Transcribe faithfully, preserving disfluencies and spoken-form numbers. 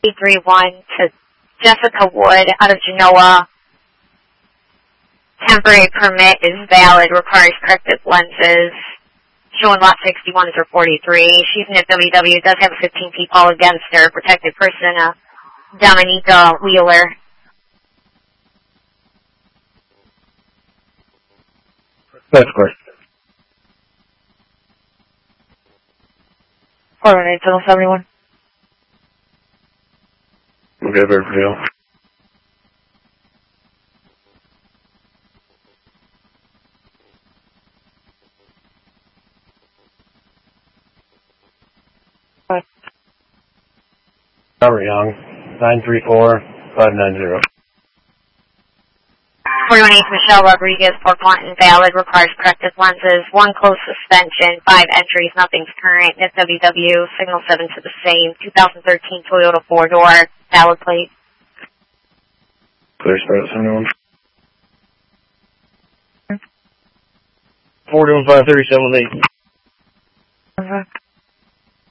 three one to Jessica Wood out of Genoa. Temporary permit is valid, requires corrective lenses. Showing lot sixty-one is her forty-three. She's in at W W, does have a fifteen feet pole against her. Protected person, uh, Dominica Wheeler. That's correct. four one eight, Signal seventy-one. Okay, very deal. Robert Young, nine three four, five nine zero. forty-one eight, Michelle Rodriguez, Port Clinton, valid, requires corrective lenses, one closed suspension, five entries, nothing's current, F W W, signal seven to the same, two thousand thirteen Toyota four-door, valid plate. Clear start, seventy-one. four two one five, thirty-seven eight. Uh-huh.